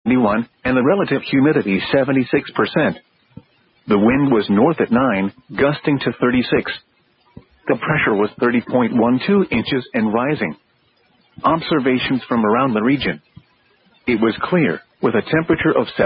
71, and the relative humidity 76%. The wind was north at 9, gusting to 36. The pressure was 30.12 inches and rising. Observations from around the region. It was clear, with a temperature of